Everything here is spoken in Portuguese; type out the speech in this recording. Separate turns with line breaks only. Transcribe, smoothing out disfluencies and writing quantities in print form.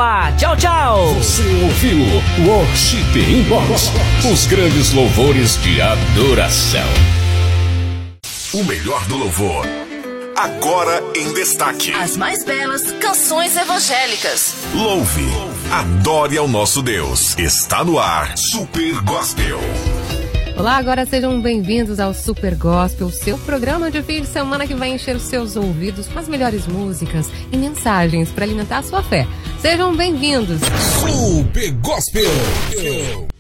lá. Tchau, tchau.
Você ouviu Worship Inbox, os grandes louvores de adoração.
O melhor do louvor, agora em destaque.
As mais belas canções evangélicas.
Louve, adore ao nosso Deus. Está no ar, Super Gospel.
Olá, agora sejam bem-vindos ao Super Gospel, seu programa de fim de semana que vai encher os seus ouvidos com as melhores músicas e mensagens para alimentar a sua fé. Sejam bem-vindos.
Super Gospel.